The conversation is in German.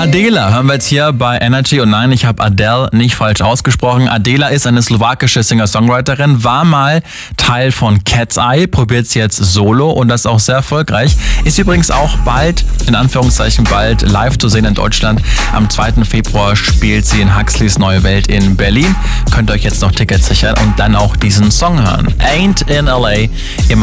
Adela hören wir jetzt hier bei Energy. Und nein, ich habe Adele nicht falsch ausgesprochen. Adela ist eine slowakische Singer-Songwriterin, war mal Teil von Cat's Eye, probiert sie jetzt solo und das auch sehr erfolgreich. Ist übrigens auch bald, in Anführungszeichen bald, live zu sehen in Deutschland. Am 2. Februar spielt sie in Huxleys Neue Welt in Berlin. Könnt ihr euch jetzt noch Tickets sichern und dann auch diesen Song hören. Ain't in LA, immer